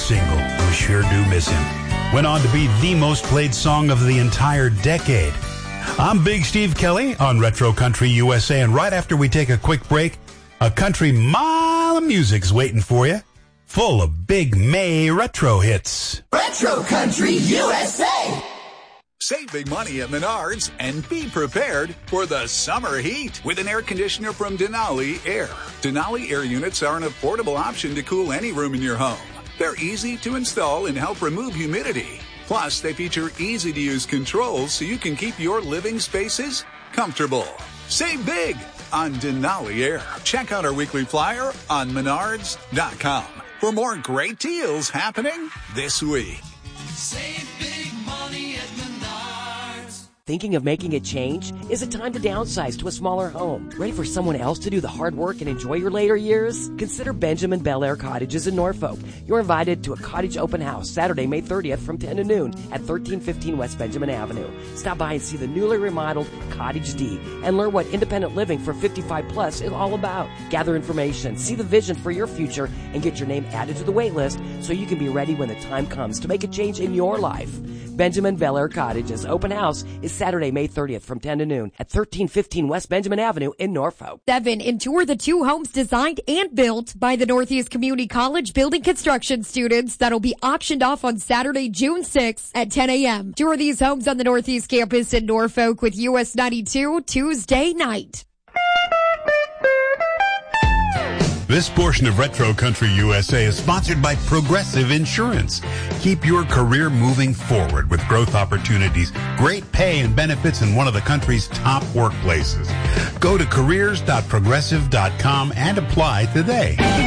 single. We sure do miss him. Went on to be the most played song of the entire decade. I'm Big Steve Kelly on Retro Country USA, and right after we take a quick break, a country mile of music's waiting for you, full of big May retro hits. Retro Country USA! Save big money at Menards and be prepared for the summer heat with an air conditioner from Denali Air. Denali Air units are an affordable option to cool any room in your home. They're easy to install and help remove humidity. Plus, they feature easy-to-use controls so you can keep your living spaces comfortable. Save big on Denali Air. Check out our weekly flyer on Menards.com for more great deals happening this week. Save big money at Menards. Thinking of making a change? Is it time to downsize to a smaller home? Ready for someone else to do the hard work and enjoy your later years? Consider Benjamin Bel Air Cottages in Norfolk. You're invited to a cottage open house Saturday, May 30th from 10 to noon at 1315 West Benjamin Avenue. Stop by and see the newly remodeled Cottage D and learn what independent living for 55 plus is all about. Gather information, see the vision for your future, and get your name added to the wait list so you can be ready when the time comes to make a change in your life. Benjamin Bel Air Cottages open house is Saturday, May 30th from 10 to noon at 1315 West Benjamin Avenue in Norfolk. 7. And tour the 2 homes designed and built by the Northeast Community College building construction students that'll be auctioned off on Saturday, June 6th at 10 a.m. Tour these homes on the Northeast campus in Norfolk with US 92 Tuesday night. This portion of Retro Country USA is sponsored by Progressive Insurance. Keep your career moving forward with growth opportunities, great pay and benefits in one of the country's top workplaces. Go to careers.progressive.com and apply today.